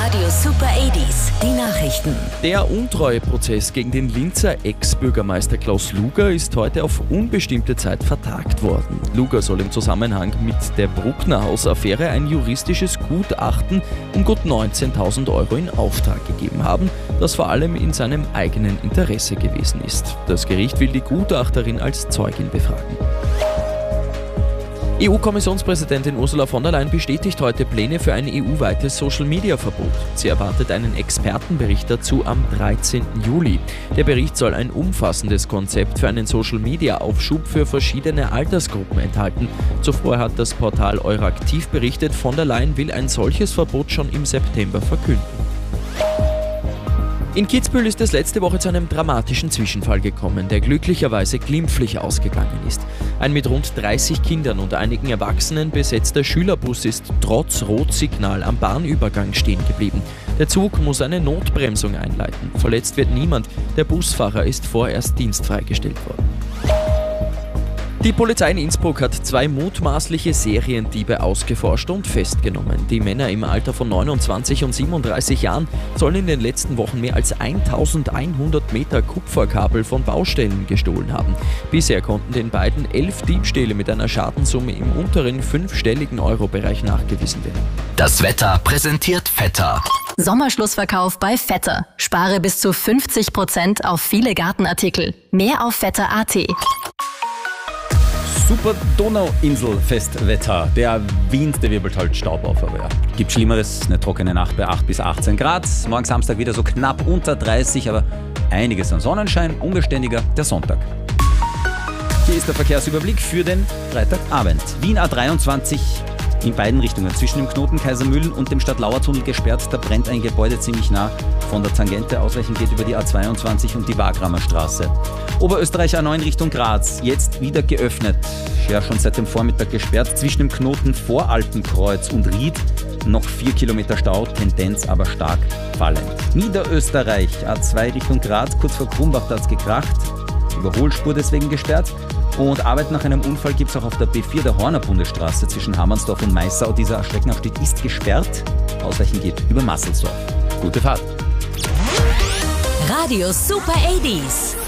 Radio Super 80s, die Nachrichten. Der Untreueprozess gegen den Linzer Ex-Bürgermeister Klaus Luger ist heute auf unbestimmte Zeit vertagt worden. Luger soll im Zusammenhang mit der Bruckner-Haus-Affäre ein juristisches Gutachten um gut 19.000 € in Auftrag gegeben haben, das vor allem in seinem eigenen Interesse gewesen ist. Das Gericht will die Gutachterin als Zeugin befragen. EU-Kommissionspräsidentin Ursula von der Leyen bestätigt heute Pläne für ein EU-weites Social-Media-Verbot. Sie erwartet einen Expertenbericht dazu am 13. Juli. Der Bericht soll ein umfassendes Konzept für einen Social-Media-Aufschub für verschiedene Altersgruppen enthalten. Zuvor hat das Portal Euraktiv berichtet, von der Leyen will ein solches Verbot schon im September verkünden. In Kitzbühel ist es letzte Woche zu einem dramatischen Zwischenfall gekommen, der glücklicherweise glimpflich ausgegangen ist. Ein mit rund 30 Kindern und einigen Erwachsenen besetzter Schülerbus ist trotz Rotsignal am Bahnübergang stehen geblieben. Der Zug muss eine Notbremsung einleiten. Verletzt wird niemand. Der Busfahrer ist vorerst dienstfrei gestellt worden. Die Polizei in Innsbruck hat 2 mutmaßliche Seriendiebe ausgeforscht und festgenommen. Die Männer im Alter von 29 und 37 Jahren sollen in den letzten Wochen mehr als 1100 Meter Kupferkabel von Baustellen gestohlen haben. Bisher konnten den beiden 11 Diebstähle mit einer Schadenssumme im unteren 5-stelligen Euro-Bereich nachgewiesen werden. Das Wetter präsentiert Vetter. Sommerschlussverkauf bei Vetter. Spare bis zu 50% auf viele Gartenartikel. Mehr auf vetter.at. Super Donauinselfestwetter. Der Wind, der wirbelt halt Staub auf, aber ja. Gibt Schlimmeres, eine trockene Nacht bei 8 bis 18 Grad. Morgen Samstag wieder so knapp unter 30, aber einiges an Sonnenschein, unbeständiger der Sonntag. Hier ist der Verkehrsüberblick für den Freitagabend. Wien A23 in beiden Richtungen, zwischen dem Knoten Kaisermühlen und dem Stadtlauertunnel gesperrt. Da brennt ein Gebäude ziemlich nah von der Tangente. Ausweichen geht über die A22 und die Wagramer Straße. Oberösterreich A9 Richtung Graz, jetzt wieder geöffnet. Ja, schon seit dem Vormittag gesperrt. Zwischen dem Knoten Voralpenkreuz und Ried noch 4 Kilometer Stau, Tendenz aber stark fallend. Niederösterreich A2 Richtung Graz, kurz vor Krumbach, da hat's gekracht. Überholspur deswegen gesperrt. Und Arbeit nach einem Unfall gibt es auch auf der B4 der Horner Bundesstraße zwischen Hammersdorf und Maissau. Dieser Streckenabschnitt ist gesperrt. Ausweichen geht über Masselsdorf. Gute Fahrt. Radio Super 80s.